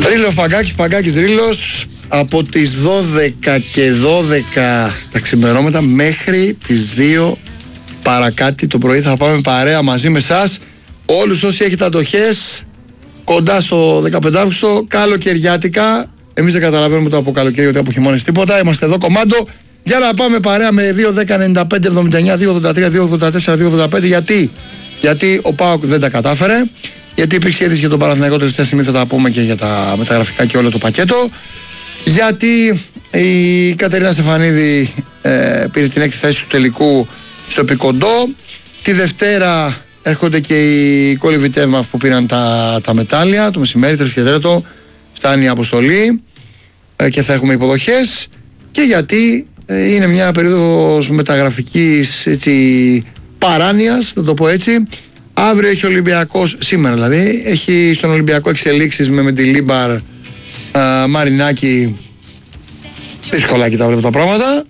Ρήλος Παγκάκης Ρήλος από τις 12 και 12 τα ξημερώματα μέχρι τις 2 παρακάτι το πρωί θα πάμε παρέα μαζί με εσάς. Όλους όσοι έχετε αντοχές κοντά στο 15 Αύγουστο, καλοκαιριάτικα. Εμείς δεν καταλαβαίνουμε το από καλοκαίρι ότι από χειμώνες τίποτα. Είμαστε εδώ κομμάντο για να πάμε παρέα με 2-10-95-79-2-83-2-84-2-85. Γιατί ο ΠΑΟΚ δεν τα κατάφερε. Γιατί υπήρξε αίσθηση για τον Παναθηναϊκό τελευταία στιγμή, θα τα πούμε και για τα μεταγραφικά και όλο το πακέτο. Γιατί η Κατερίνα Στεφανίδη πήρε την 6η θέση του τελικού στο Πικοντό. Τη Δευτέρα έρχονται και οι κόλληβοι τεύμα που πήραν τα μετάλλια. Το μεσημέρι, 3 και 4 φτάνει η αποστολή και θα έχουμε υποδοχές. Και γιατί είναι μια περίοδος μεταγραφικής παράνοιας, να το πω έτσι. Αύριο έχει ο Ολυμπιακός, σήμερα δηλαδή, έχει στον Ολυμπιακό εξελίξεις με τη Λίμπαρ, Μαρινάκη. Δύσκολα και τα βλέπω τα πράγματα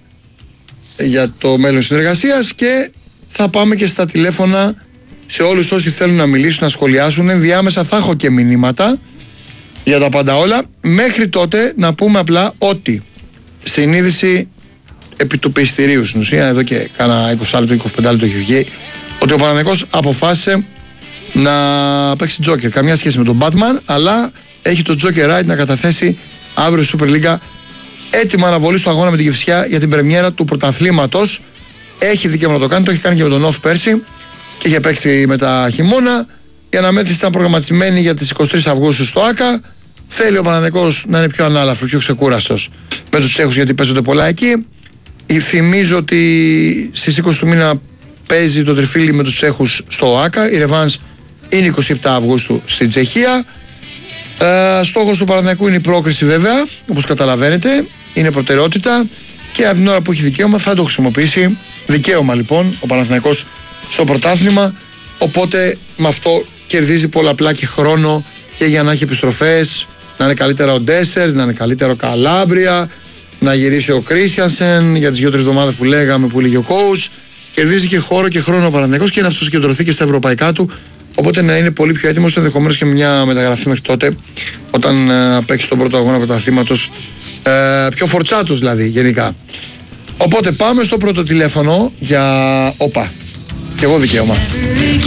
για το μέλλον συνεργασίας. Και θα πάμε και στα τηλέφωνα σε όλους όσοι θέλουν να μιλήσουν, να σχολιάσουν. Ενδιάμεσα θα έχω και μηνύματα για τα πάντα όλα. Μέχρι τότε να πούμε απλά ότι στην είδηση επί του πιστηρίου, στην ουσία εδώ και κάνα 20 λεπτό, 25 λεπτό έχει βγει, ότι ο Παναθηναϊκός αποφάσισε να παίξει Joker. Καμιά σχέση με τον Batman, αλλά έχει το Joker Ride να καταθέσει αύριο στη Super League έτοιμα αναβολή στο αγώνα με την Κηφισιά για την πρεμιέρα του πρωταθλήματος. Έχει δικαίωμα να το κάνει, το έχει κάνει και με τον Off πέρσι και είχε παίξει με τα χειμώνα. Η αναμέτρηση ήταν προγραμματισμένη για τις 23 Αυγούστου στο ΆΚΑ. Θέλει ο Παναθηναϊκός να είναι πιο ανάλαφρος, πιο ξεκούραστος με τους Τσέχους, γιατί παίζονται πολλά εκεί. Θυμίζω ότι στις 20 του μήνα παίζει το τριφύλι με τους Τσέχους στο ΆΚΑ. Η ρεβάνς είναι 27 Αυγούστου στην Τσεχία. Στόχος του Παναθηναϊκού είναι η πρόκριση, βέβαια, όπως καταλαβαίνετε. Είναι προτεραιότητα και από την ώρα που έχει δικαίωμα θα το χρησιμοποιήσει. Δικαίωμα λοιπόν ο Παναθηναϊκός στο πρωτάθλημα. Οπότε με αυτό κερδίζει πολλαπλά και χρόνο και για να έχει επιστροφές. Να είναι καλύτερα ο Ντέσσερς, να είναι καλύτερο ο Καλάμπρια, να γυρίσει ο Κρίστιανσεν για τις 2-3 εβδομάδες που λέγαμε, που λέγει ο coach. Κερδίζει και χώρο και χρόνο ο Παναθηναϊκός και να αυτοσκεντρωθεί και στα ευρωπαϊκά του. Οπότε να είναι πολύ πιο έτοιμος, ενδεχομένως και μια μεταγραφή μέχρι τότε, όταν παίξει τον πρώτο αγώνα πρωταθλήματος. Πιο φορτσάτος δηλαδή γενικά. Οπότε πάμε στο πρώτο τηλέφωνο για. Όπα, και εγώ δικαίωμα.